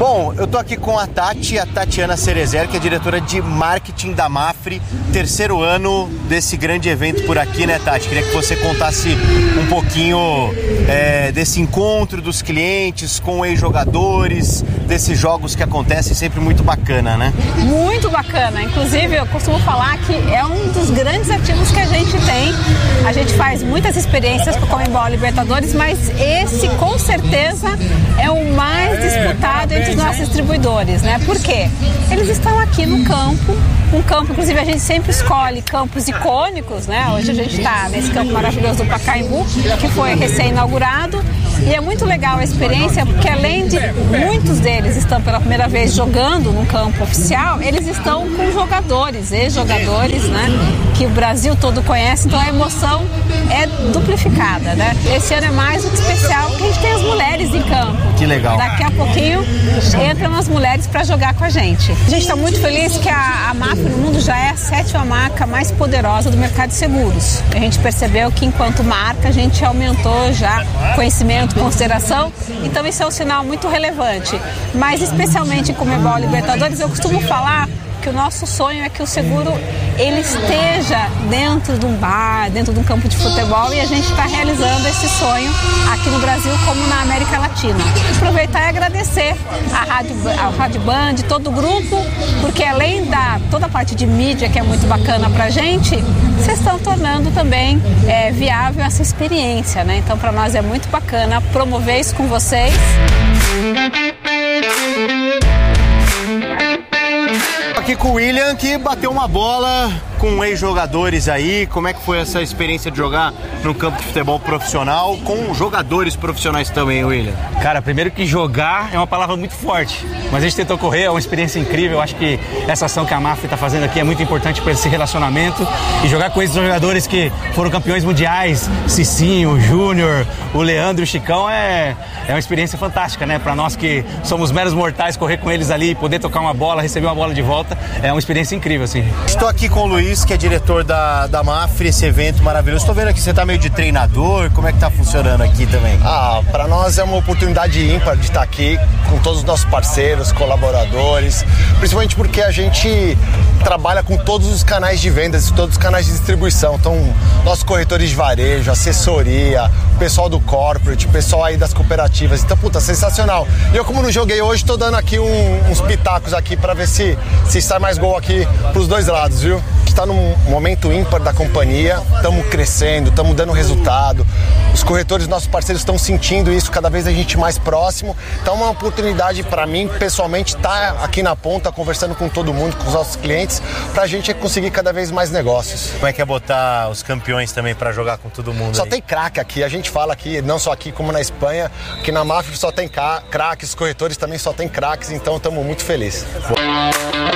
Bom, eu tô aqui com a Tatiana Cerezer, que é diretora de marketing da Mafre, terceiro ano desse grande evento por aqui, né, Tati? Queria que você contasse um pouquinho desse encontro dos clientes com ex-jogadores, desses jogos que acontecem, sempre muito bacana, né? Muito bacana. Inclusive, eu costumo falar que é um dos grandes ativos que a gente tem. A gente faz muitas experiências com o Conmebol Libertadores, mas esse, com certeza, é o mais disputado entre os nossos distribuidores, né? Por quê? Eles estão aqui no campo, um campo, inclusive a gente sempre escolhe campos icônicos, né? Hoje a gente está nesse campo maravilhoso do Pacaembu, que foi recém-inaugurado, e é muito legal a experiência, porque além de muitos deles estão pela primeira vez jogando num campo oficial, eles estão com jogadores, ex-jogadores, né? Que o Brasil todo conhece, então a emoção é duplificada, né? Esse ano é mais do que especial, porque a gente tem as mulheres em campo. Que legal. Daqui a pouquinho entram as mulheres para jogar com a gente. A gente está muito feliz que a Mafre no mundo já é a 7ª marca mais poderosa do mercado de seguros. A gente percebeu que enquanto marca a gente aumentou já conhecimento, consideração, então isso é um sinal muito relevante. Mas especialmente em Conmebol Libertadores, eu costumo falar que o nosso sonho é que o seguro ele esteja dentro de um bar, dentro de um campo de futebol, e a gente está realizando esse sonho aqui no Brasil como na América Latina. Aproveitar e agradecer ao Rádio Band, todo o grupo, porque além da toda a parte de mídia que é muito bacana pra gente, vocês estão tornando também viável essa experiência, né? Então para nós é muito bacana promover isso com vocês. Aqui com o William, que bateu uma bola com ex-jogadores aí. Como é que foi essa experiência de jogar num campo de futebol profissional com jogadores profissionais também, William? Cara, primeiro que jogar é uma palavra muito forte, mas a gente tentou correr, é uma experiência incrível. Eu acho que essa ação que a Mafre está fazendo aqui é muito importante para esse relacionamento, e jogar com esses jogadores que foram campeões mundiais, Cicinho, o Júnior, o Leandro, o Chicão, é uma experiência fantástica, né? Para nós que somos meros mortais, correr com eles ali, poder tocar uma bola, receber uma bola de volta, é uma experiência incrível, assim. Estou aqui com o Luiz, que é diretor da Mafre, esse evento maravilhoso. Estou vendo aqui, você está meio de treinador, como é que está funcionando aqui também? Para nós é uma oportunidade ímpar de estar aqui com todos os nossos parceiros, colaboradores, principalmente porque a gente trabalha com todos os canais de vendas e todos os canais de distribuição. Então, nossos corretores de varejo, assessoria, o pessoal do corporate, o pessoal aí das cooperativas. Então, sensacional. E eu, como não joguei hoje, estou dando aqui uns pitacos aqui para ver se sai mais gol aqui pros dois lados, viu? Está num momento ímpar da companhia, estamos crescendo, estamos dando resultado. Os corretores, nossos parceiros, estão sentindo isso, cada vez a gente mais próximo. Então é uma oportunidade para mim, pessoalmente, estar aqui na ponta, conversando com todo mundo, com os nossos clientes, para a gente conseguir cada vez mais negócios. Como é que é botar os campeões também para jogar com todo mundo? Só tem craque aqui, a gente fala aqui, não só aqui como na Espanha, que na Mafre só tem craques, os corretores também só tem craques, então estamos muito felizes.